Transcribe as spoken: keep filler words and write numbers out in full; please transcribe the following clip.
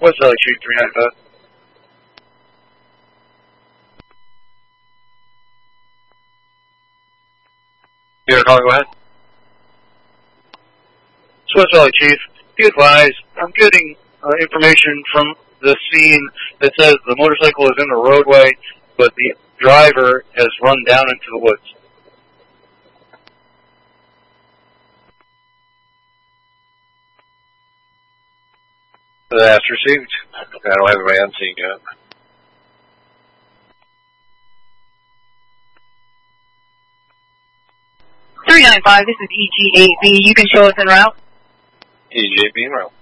What's L H U three ninety-five? You got a call, go ahead. Swiss Valley Chief, be advised, I'm getting uh, information from the scene that says the motorcycle is in the roadway, but the driver has run down into the woods. That's received. I don't have anybody on scene yet. three nine five, this is E G eight B. You can show us en route. E G eight B en route.